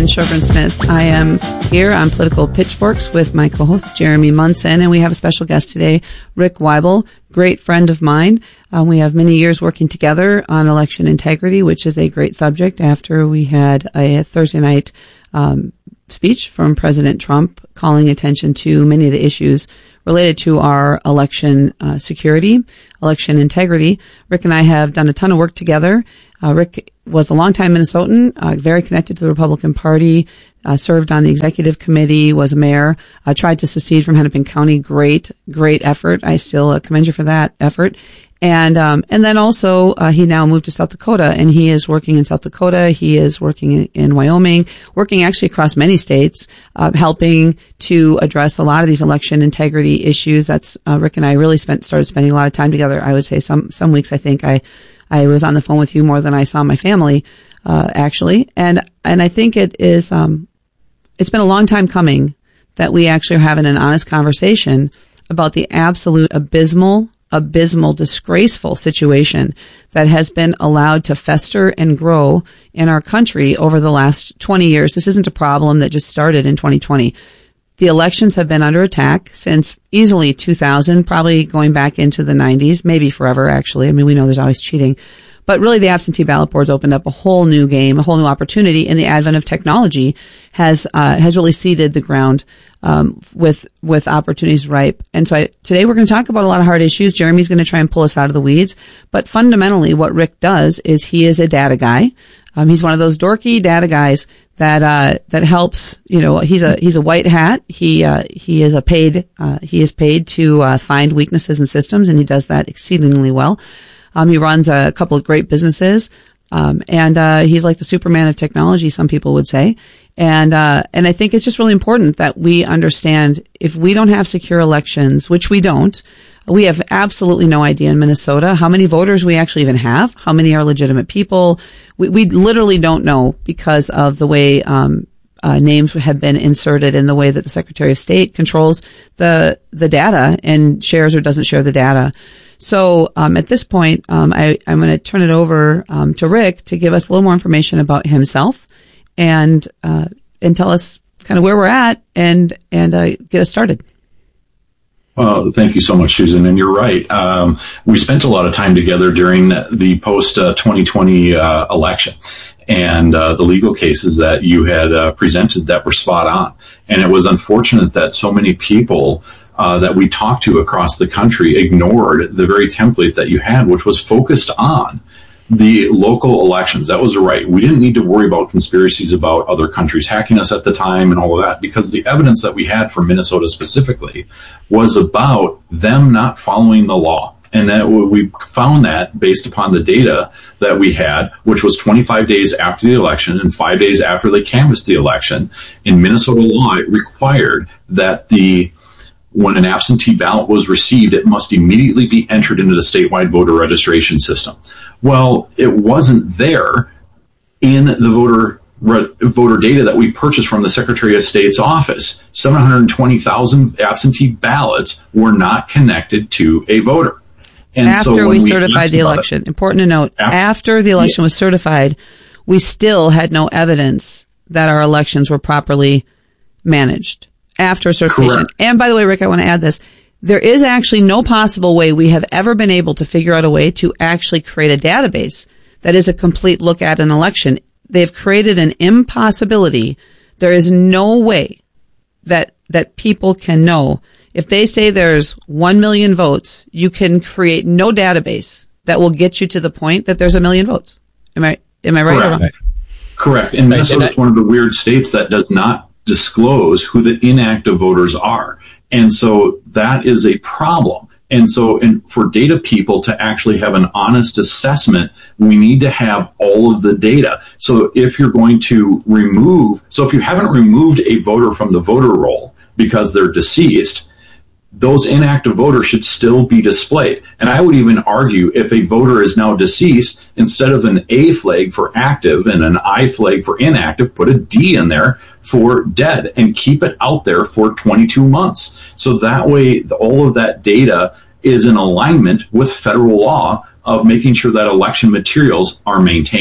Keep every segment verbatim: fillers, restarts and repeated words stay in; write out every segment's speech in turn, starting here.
Susan Sjogren-Smith. I am here on Political Pitchforks with my co-host Jeremy Munson, and we have a special guest today, Rick Weibel, great friend of mine. Um, we have many years working together on election integrity, which is a great subject after we had a Thursday night um, speech from President Trump calling attention to many of the issues related to our election uh, security, election integrity. Rick and I have done a ton of work together. Uh, Rick was a longtime Minnesotan, uh, very connected to the Republican Party, uh, served on the executive committee, was a mayor, uh, tried to secede from Hennepin County. Great, great effort. I still uh, commend you for that effort. And, um, and then also, uh, he now moved to South Dakota, and he is working in South Dakota. He is working in, in Wyoming, working actually across many states, uh, helping to address a lot of these election integrity issues. That's, uh, Rick and I really spent, started spending a lot of time together. I would say some, some weeks I think I, I was on the phone with you more than I saw my family, uh, actually. And, and I think it is, um, it's been a long time coming that we actually are having an honest conversation about the absolute abysmal abysmal, disgraceful situation that has been allowed to fester and grow in our country over the last twenty years. This isn't a problem that just started in twenty twenty. The elections have been under attack since easily two thousand, probably going back into the nineties, maybe forever, actually. I mean, we know there's always cheating. But really, the absentee ballot boards opened up a whole new game, a whole new opportunity, and the advent of technology has uh, has really seeded the ground um, with with opportunities ripe. And so I, today we're going to talk about a lot of hard issues. Jeremy's going to try and pull us out of the weeds. But fundamentally, what Rick does is he is a data guy. Um, he's one of those dorky data guys that uh, that helps. You know, he's a he's a white hat. He uh, he is a paid uh, he is paid to uh, find weaknesses in systems, and he does that exceedingly well. Um, he runs a couple of great businesses, um, and, uh, he's like the Superman of technology, some people would say. And, uh, and I think it's just really important that we understand if we don't have secure elections, which we don't, we have absolutely no idea in Minnesota how many voters we actually even have, how many are legitimate people. We, we literally don't know because of the way, um, Uh, names have been inserted in the way that the Secretary of State controls the the data and shares or doesn't share the data. So um, at this point, um, I, I'm going to turn it over um, to Rick to give us a little more information about himself and uh, and tell us kind of where we're at and and uh, get us started. Well, thank you so much, Susan. And you're right. Um, we spent a lot of time together during the post uh, twenty twenty uh, election. And uh, the legal cases that you had uh, presented that were spot on. And it was unfortunate that so many people uh, that we talked to across the country ignored the very template that you had, which was focused on the local elections. That was right. We didn't need to worry about conspiracies about other countries hacking us at the time and all of that, because the evidence that we had from Minnesota specifically was about them not following the law. And that we found that based upon the data that we had, which was twenty-five days after the election and five days after they canvassed the election. In Minnesota law, it required that the when an absentee ballot was received, it must immediately be entered into the statewide voter registration system. Well, it wasn't there in the voter voter data that we purchased from the Secretary of State's office. seven hundred twenty thousand absentee ballots were not connected to a voter. And after so we, we certified the election, it, important to note, after, after the election yeah. was certified, we still had no evidence that our elections were properly managed after certification. Correct. And by the way, Rick, I want to add this. There is actually no possible way we have ever been able to figure out a way to actually create a database that is a complete look at an election. They've created an impossibility. There is no way that that people can know. If they say there's one million votes, you can create no database that will get you to the point that there's a million votes. Am I, am I right Correct. or wrong? Correct. And Minnesota is one of the weird states that does not disclose who the inactive voters are. And so that is a problem. And so and for data people to actually have an honest assessment, we need to have all of the data. So if you're going to remove, so if you haven't removed a voter from the voter roll because they're deceased, those inactive voters should still be displayed. And I would even argue if a voter is now deceased, instead of an A flag for active and an I flag for inactive, put a D in there for dead and keep it out there for twenty-two months. So that way, all of that data is in alignment with federal law of making sure that election materials are maintained.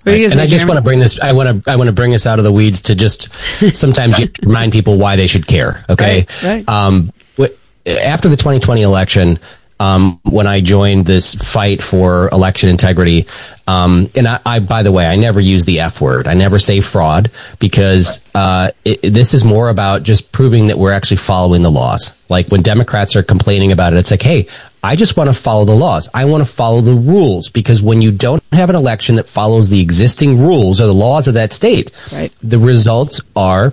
Right? And I just want to bring this, I want to, I want to bring us out of the weeds to just sometimes you remind people why they should care. Okay. Right, right. Um, after the twenty twenty election, um, when I joined this fight for election integrity, um, and I, I, by the way, I never use the F word. I never say fraud because, uh, it, this is more about just proving that we're actually following the laws. Like when Democrats are complaining about it, it's like, hey, I just want to follow the laws. I want to follow the rules because when you don't have an election that follows the existing rules or the laws of that state, right, the results are,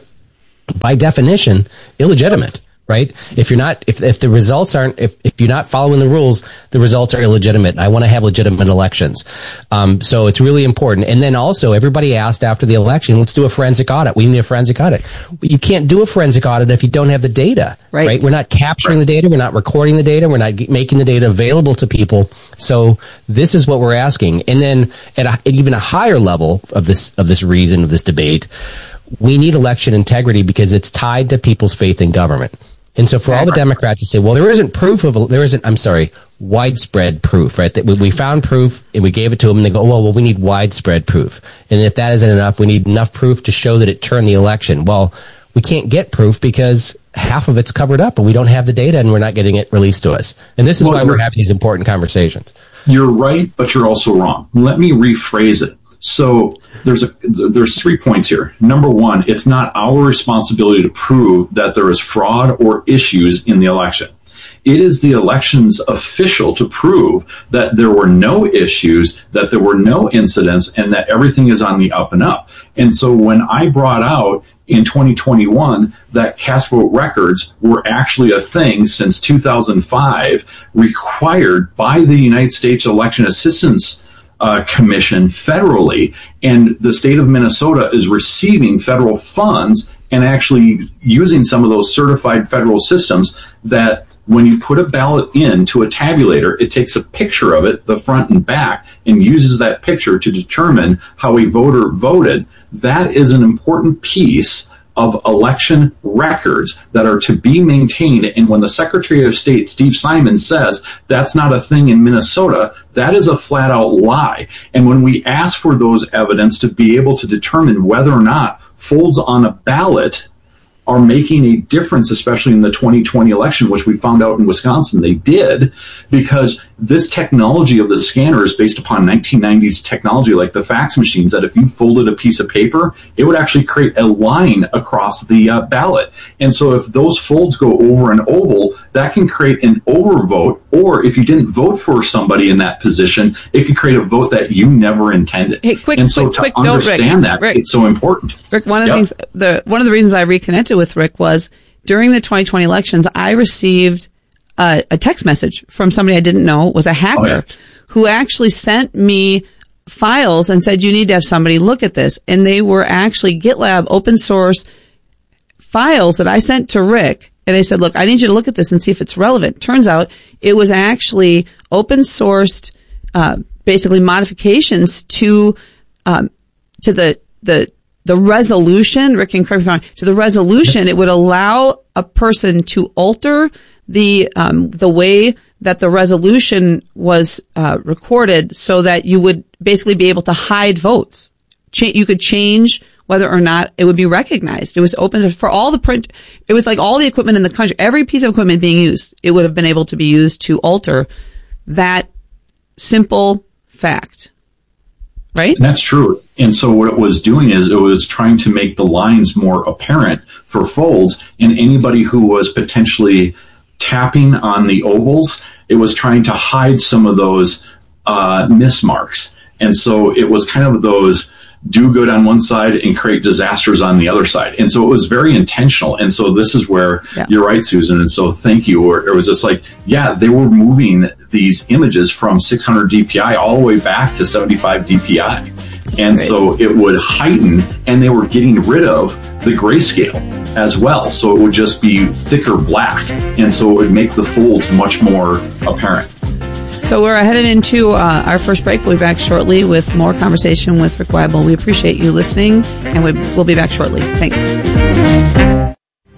by definition, illegitimate. Right? If you're not, if, if the results aren't, if, if you're not following the rules, the results are illegitimate. I want to have legitimate elections. Um, so it's really important. And then also everybody asked after the election, let's do a forensic audit. We need a forensic audit. You can't do a forensic audit if you don't have the data. Right. Right? We're not capturing the data. We're not recording the data. We're not making the data available to people. So this is what we're asking. And then at, a, at even a higher level of this, of this reason, of this debate, we need election integrity because it's tied to people's faith in government. And so for all the Democrats to say, well, there isn't proof of, there isn't, I'm sorry, widespread proof, right? That we found proof and we gave it to them and they go, well, well, we need widespread proof. And if that isn't enough, we need enough proof to show that it turned the election. Well, we can't get proof because half of it's covered up and we don't have the data and we're not getting it released to us. And this is well, why we're having these important conversations. You're right, but you're also wrong. Let me rephrase it. So there's a there's three points here. Number one, it's not our responsibility to prove that there is fraud or issues in the election. It is the election's official to prove that there were no issues, that there were no incidents, and that everything is on the up and up. And so when I brought out in twenty twenty-one that cast vote records were actually a thing since two thousand five, required by the United States Election Assistance Uh, commission federally, and the state of Minnesota is receiving federal funds and actually using some of those certified federal systems that when you put a ballot into a tabulator, it takes a picture of it, the front and back, and uses that picture to determine how a voter voted. That is an important piece of election records that are to be maintained. And when the Secretary of State, Steve Simon, says that's not a thing in Minnesota, that is a flat out lie. And when we ask for those evidence to be able to determine whether or not folds on a ballot are making a difference, especially in the twenty twenty election, which we found out in Wisconsin they did, because this technology of the scanner is based upon nineteen nineties technology, like the fax machines, that if you folded a piece of paper, it would actually create a line across the uh, ballot. And so if those folds go over an oval, that can create an overvote, or if you didn't vote for somebody in that position, it could create a vote that you never intended. Hey, quick, and so quick, to quick understand note, Rick, that, Rick, it's so important. Rick, one of the yep. things, the one of the reasons I reconnected with Rick was during the twenty twenty elections, I received a, a text message from somebody I didn't know was a hacker oh, yeah. who actually sent me files and said, you need to have somebody look at this. And they were actually GitLab open source files that I sent to Rick. And I said, look, I need you to look at this and see if it's relevant. Turns out it was actually open sourced, uh, basically modifications to, um, to the, the, the resolution, Rick and correct me if I'm wrong, to the resolution. It would allow a person to alter the, um, the way that the resolution was, uh, recorded so that you would basically be able to hide votes. Ch- you could change whether or not it would be recognized. It was open for all the print. It was like all the equipment in the country, every piece of equipment being used, it would have been able to be used to alter that simple fact. Right? And that's true. And so what it was doing is it was trying to make the lines more apparent for folds, and anybody who was potentially tapping on the ovals, it was trying to hide some of those uh, mismarks. And so it was kind of those do good on one side and create disasters on the other side. And so it was very intentional. And so this is where yeah. you're right, Susan. And so thank you. Or it was just like, yeah, they were moving these images from six hundred D P I all the way back to seventy-five D P I. And Great. So it would heighten, and they were getting rid of the grayscale as well. So it would just be thicker black. And so it would make the folds much more apparent. So we're headed into uh, our first break. We'll be back shortly with more conversation with Rick Weibel. We appreciate you listening, and we, we'll be back shortly. Thanks.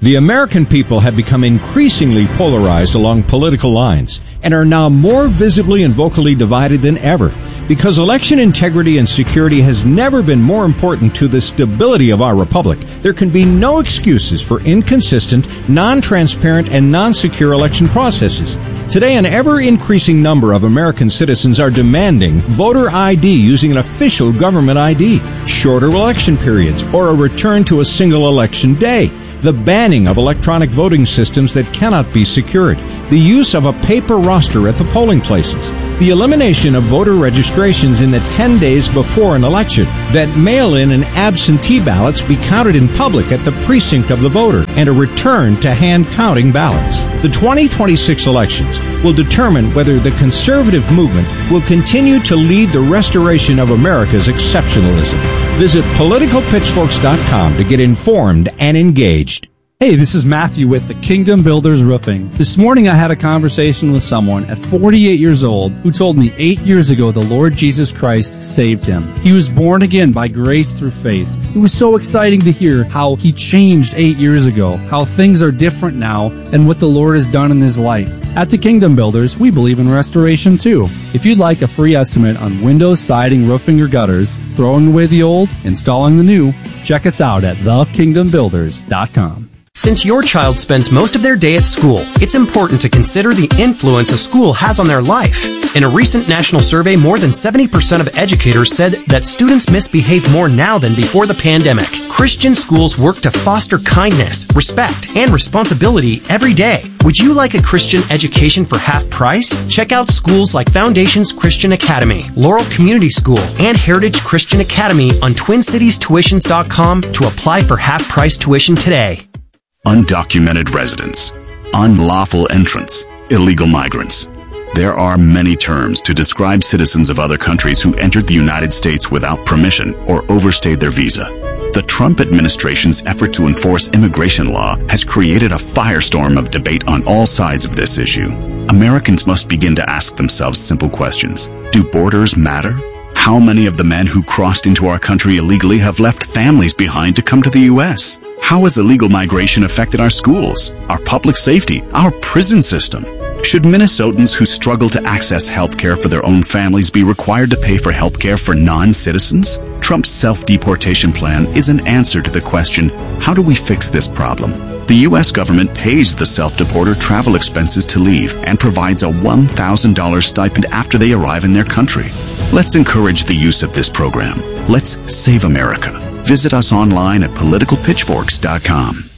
The American people have become increasingly polarized along political lines and are now more visibly and vocally divided than ever. Because election integrity and security has never been more important to the stability of our republic, there can be no excuses for inconsistent, non-transparent, and non-secure election processes. Today, an ever-increasing number of American citizens are demanding voter I D using an official government I D, shorter election periods, or a return to a single election day, the banning of electronic voting systems that cannot be secured, the use of a paper roster at the polling places, the elimination of voter registrations in the ten days before an election, that mail-in and absentee ballots be counted in public at the precinct of the voter, and a return to hand-counting ballots. The twenty twenty-six elections will determine whether the conservative movement will continue to lead the restoration of America's exceptionalism. Visit political pitchforks dot com to get informed and engaged. Hey, this is Matthew with the Kingdom Builders Roofing. This morning I had a conversation with someone at forty-eight years old who told me eight years ago the Lord Jesus Christ saved him. He was born again by grace through faith. It was so exciting to hear how he changed eight years ago, how things are different now, and what the Lord has done in his life. At the Kingdom Builders, we believe in restoration too. If you'd like a free estimate on windows, siding, roofing, or gutters, throwing away the old, installing the new, check us out at the kingdom builders dot com. Since your child spends most of their day at school, it's important to consider the influence a school has on their life. In a recent national survey, more than seventy percent of educators said that students misbehave more now than before the pandemic. Christian schools work to foster kindness, respect, and responsibility every day. Would you like a Christian education for half price? Check out schools like Foundations Christian Academy, Laurel Community School, and Heritage Christian Academy on twin cities tuitions dot com to apply for half price tuition today. Undocumented residents, unlawful entrants, illegal migrants. There are many terms to describe citizens of other countries who entered the United States without permission or overstayed their visa. The Trump administration's effort to enforce immigration law has created a firestorm of debate on all sides of this issue. Americans must begin to ask themselves simple questions. Do borders matter? How many of the men who crossed into our country illegally have left families behind to come to the U S? How has illegal migration affected our schools, our public safety, our prison system? Should Minnesotans who struggle to access health care for their own families be required to pay for health care for non-citizens? Trump's self-deportation plan is an answer to the question, how do we fix this problem? The U S government pays the self-deporter travel expenses to leave and provides a one thousand dollars stipend after they arrive in their country. Let's encourage the use of this program. Let's save America. Visit us online at political pitchforks dot com.